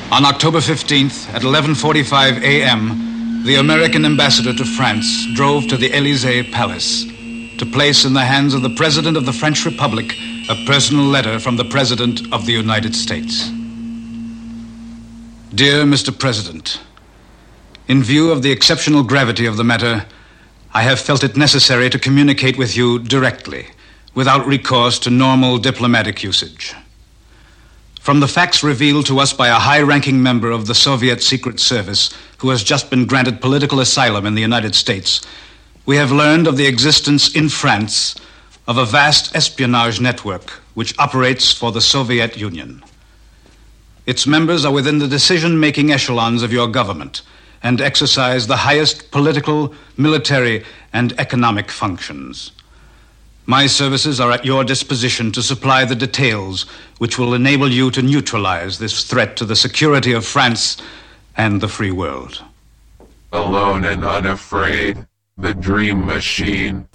On October 15th at 11:45 a.m., the American ambassador to France drove to the Élysée Palace to place in the hands of the President of the French Republic a personal letter from the President of the United States. Dear Mr. President, in view of the exceptional gravity of the matter, I have felt it necessary to communicate with you directly, without recourse to normal diplomatic usage. From the facts revealed to us by a high-ranking member of the Soviet Secret Service who has just been granted political asylum in the United States, we have learned of the existence in France of a vast espionage network which operates for the Soviet Union. Its members are within the decision-making echelons of your government and exercise the highest political, military, and economic functions. My services are at your disposition to supply the details which will enable you to neutralize this threat to the security of France and the free world. Alone and unafraid, the dream machine.